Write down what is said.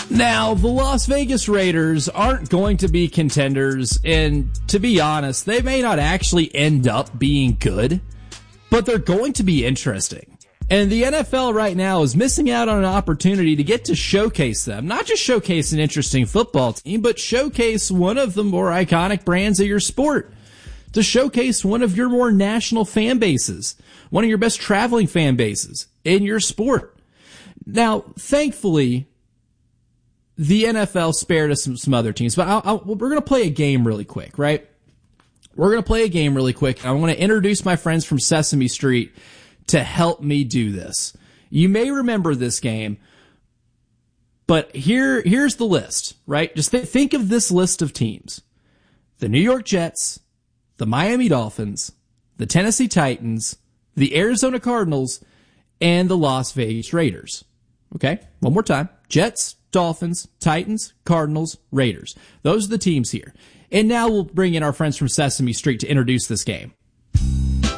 Now, the Las Vegas Raiders aren't going to be contenders, and to be honest, they may not actually end up being good, but they're going to be interesting. And the NFL right now is missing out on an opportunity to get to showcase them. Not just showcase an interesting football team, but showcase one of the more iconic brands of your sport. To showcase one of your more national fan bases. One of your best traveling fan bases in your sport. Now, thankfully, the NFL spared us some other teams, but we're going to play a game really quick, right? We're going to play a game really quick. I want to introduce my friends from Sesame Street to help me do this. You may remember this game, but here's the list, right? Just think of this list of teams. The New York Jets, the Miami Dolphins, the Tennessee Titans, the Arizona Cardinals, and the Las Vegas Raiders. Okay? One more time. Jets, Dolphins, Titans, Cardinals, Raiders. Those are the teams here. And now we'll bring in our friends from Sesame Street to introduce this game.